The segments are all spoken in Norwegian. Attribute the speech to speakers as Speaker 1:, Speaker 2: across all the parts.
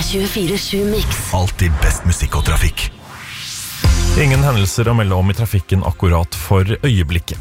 Speaker 1: 24/7 Mix.
Speaker 2: Alltid best musikk og trafikk.
Speaker 3: Ingen hendelser å melde om i trafikken akkurat for øyeblikket.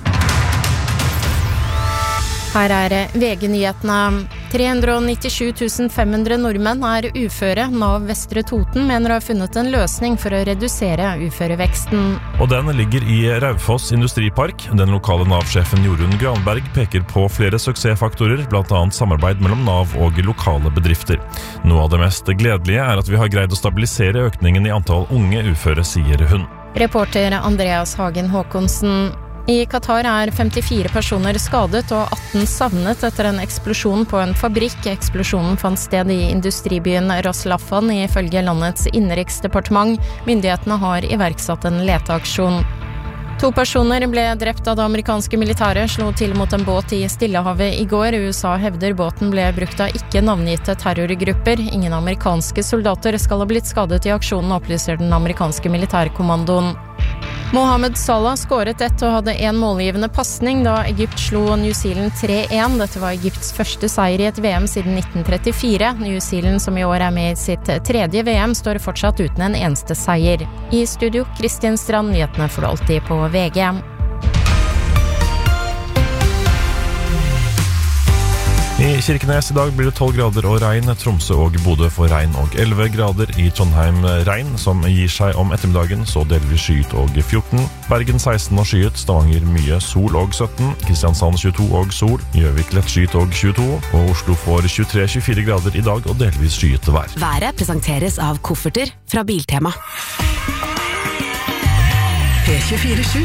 Speaker 4: Her VG-nyhetene. 397 500 nordmenn uføre. Nav Vestre Toten mener å ha funnet en løsning for å redusere uføreveksten.
Speaker 3: Og den ligger i Raufoss Industripark. Den lokale Nav-sjefen Jorunn Granberg peker på flere suksessfaktorer, blant annet samarbeid mellom Nav og lokale bedrifter. Noe av det mest gledelige at vi har greid å stabilisere økningen i antall unge uføre, sier hun.
Speaker 4: Reporter Andreas Hagen Håkonsen. I Qatar 54 personer skadet og 18 savnet etter en eksplosjon på en fabrikk. Eksplosjonen fant sted i industribyen Ras Laffan ifølge landets innenriksdepartement. Myndighetene har iverksatt en leteaksjon. 2 personer ble drept av det amerikanske militæret, slo til mot en båt i Stillehavet i går. USA hevder båten ble brukt av ikke navngitte terrorgrupper. Ingen amerikanske soldater skal ha blitt skadet i aksjonen, opplyser den amerikanske militærkommandoen. Mohamed Salah skåret 1 og hadde en målgivende passning da Egypt slo New Zealand 3-1. Dette var Egypts første seier i et VM siden 1934. New Zealand, som i år med i sitt 3. VM, står fortsatt uten en eneste seier. I studio, Kristin Strand, nyhetene får du alltid på VG.
Speaker 3: I Kirkenes i dag blir det 12 grader og regn. Tromsø og Bodø får regn og 11 grader. I Trondheim regn som gir seg om ettermiddagen, så delvis skyet og 14. Bergen 16 og skyet. Stavanger mye sol og 17. Kristiansand 22 og sol. Gjøvik lett skyet og 22. Og Oslo får 23-24 grader i dag og delvis skyet vær.
Speaker 1: Været presenteres av kofferter fra Biltema. P24/7